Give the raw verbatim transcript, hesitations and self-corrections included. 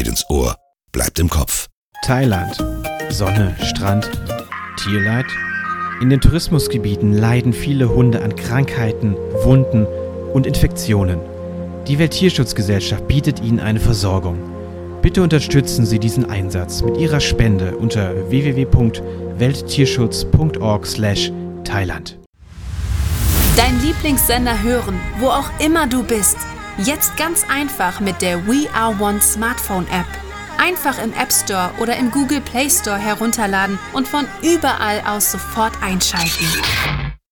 ins Ohr, bleibt im Kopf. Thailand. Sonne, Strand, Tierleid. In den Tourismusgebieten leiden viele Hunde an Krankheiten, Wunden und Infektionen. Die Welttierschutzgesellschaft bietet ihnen eine Versorgung. Bitte unterstützen Sie diesen Einsatz mit Ihrer Spende unter w w w punkt welttierschutz punkt org slash Thailand. Dein Lieblingssender hören, wo auch immer du bist. Jetzt ganz einfach mit der We Are One Smartphone-App. Einfach im App Store oder im Google Play Store herunterladen und von überall aus sofort einschalten.